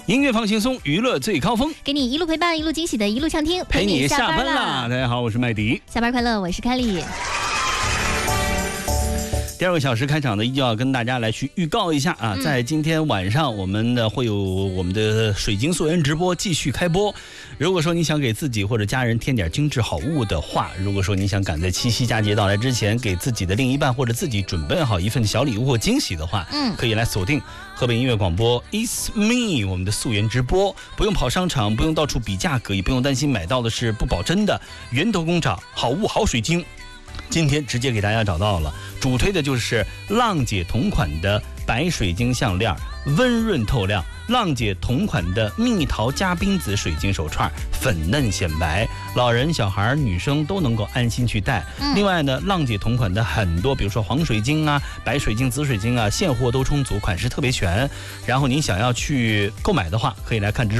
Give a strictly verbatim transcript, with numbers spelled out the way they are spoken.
音乐放轻松，娱乐最高峰， 给你一路陪伴，一路惊喜的一路畅听， 陪你下班啦！ 大家好，我是麦迪， 下班快乐，我是凯莉。 第二个小时开场呢，依旧要跟大家来去预告一下啊，嗯、在今天晚上我们呢会有我们的水晶溯源直播继续开播。如果说你想给自己或者家人添点精致好物的话，如果说你想赶在七夕佳节到来之前给自己的另一半或者自己准备好一份小礼物或惊喜的话，嗯，可以来锁定河北音乐广播 It's Me 我们的溯源直播，不用跑商场，不用到处比价格，也不用担心买到的是不保真的，源头工厂好物好水晶。今天直接给大家找到了，主推的就是浪姐同款的白水晶项链，温润透亮；浪姐同款的蜜桃加冰紫水晶手串，粉嫩显白，老人、小孩、女生都能够安心去戴。嗯、另外呢，浪姐同款的很多，比如说黄水晶啊、白水晶、紫水晶啊，现货都充足，款式特别全。然后您想要去购买的话，可以来看直播。